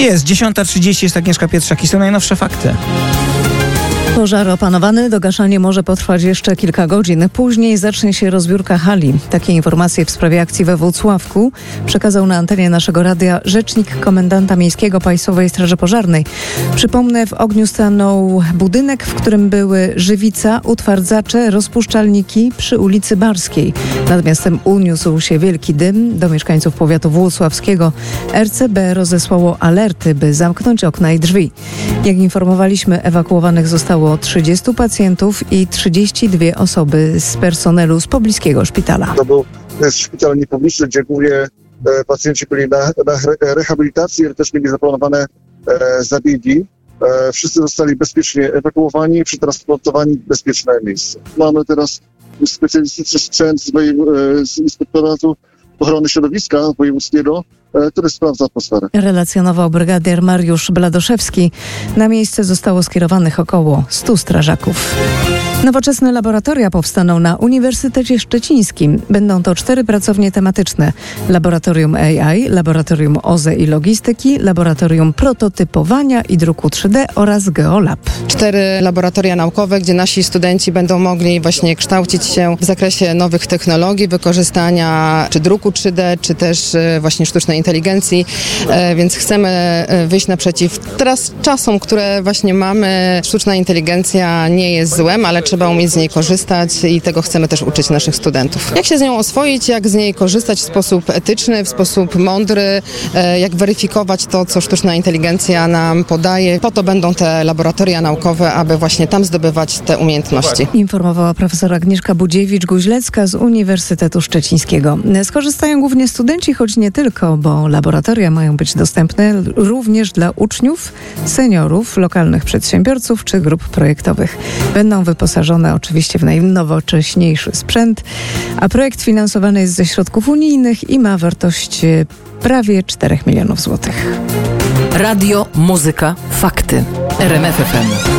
Jest 10:30, jest Agnieszka Pietrzak i są najnowsze fakty. Pożar opanowany, dogaszanie może potrwać jeszcze kilka godzin. Później zacznie się rozbiórka hali. Takie informacje w sprawie akcji we Włocławku przekazał na antenie naszego radia rzecznik komendanta miejskiego Państwowej Straży Pożarnej. Przypomnę, w ogniu stanął budynek, w którym były żywica, utwardzacze, rozpuszczalniki przy ulicy Barskiej. Nad miastem uniósł się wielki dym. Do mieszkańców powiatu włocławskiego RCB rozesłało alerty, by zamknąć okna i drzwi. Jak informowaliśmy, ewakuowanych zostało 30 pacjentów i 32 osoby z personelu z pobliskiego szpitala. To jest szpital niepubliczny, gdzie głównie pacjenci byli na rehabilitacji, ale też mieli zaplanowane zabiegi. Wszyscy zostali bezpiecznie ewakuowani i przetransportowani w bezpieczne miejsce. Mamy teraz specjalistyczny sprzęt z Inspektoratu Ochrony Środowiska Wojewódzkiego, który sprawdza atmosferę. Relacjonował brygadier Mariusz Bladoszewski. Na miejsce zostało skierowanych około 100 strażaków. Nowoczesne laboratoria powstaną na Uniwersytecie Szczecińskim. Będą to 4 pracownie tematyczne. Laboratorium AI, Laboratorium OZE i Logistyki, Laboratorium Prototypowania i Druku 3D oraz Geolab. 4 laboratoria naukowe, gdzie nasi studenci będą mogli właśnie kształcić się w zakresie nowych technologii, wykorzystania czy druku 3D, czy też właśnie sztucznej inteligencji, więc chcemy wyjść naprzeciw teraz czasom, które właśnie mamy. Sztuczna inteligencja nie jest złem, ale trzeba umieć z niej korzystać i tego chcemy też uczyć naszych studentów. Jak się z nią oswoić, jak z niej korzystać w sposób etyczny, w sposób mądry, jak weryfikować to, co sztuczna inteligencja nam podaje. Po to będą te laboratoria naukowe, aby właśnie tam zdobywać te umiejętności. Informowała profesor Agnieszka Budziewicz-Guźlecka z Uniwersytetu Szczecińskiego. Skorzystają głównie studenci, choć nie tylko, bo laboratoria mają być dostępne również dla uczniów, seniorów, lokalnych przedsiębiorców czy grup projektowych. Będą wyposażone oczywiście w najnowocześniejszy sprzęt, a projekt finansowany jest ze środków unijnych i ma wartość prawie 4 milionów złotych. Radio, muzyka, fakty. RMF FM.